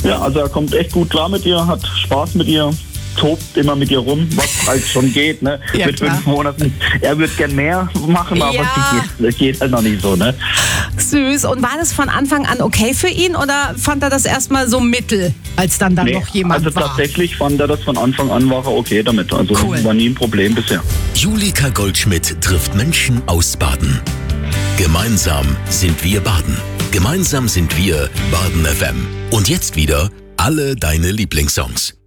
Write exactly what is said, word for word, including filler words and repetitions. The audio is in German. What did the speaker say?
Ja, also er kommt echt gut klar mit ihr, hat Spaß mit ihr, tobt immer mit ihr rum, was halt schon geht, ne? Ja, mit klar. fünf Monaten. Er würde gern mehr machen, aber Ja. sie geht, geht halt noch nicht so, ne? Süß. Und war das von Anfang an okay für ihn oder fand er das erstmal so mittel, als dann da Nee, noch jemand also war? tatsächlich fand er das von Anfang an, war er okay damit. Also Cool. war nie ein Problem bisher. Julika Goldschmidt trifft Menschen aus Baden. Gemeinsam sind wir Baden. Gemeinsam sind wir Baden F M. Und jetzt wieder alle deine Lieblingssongs.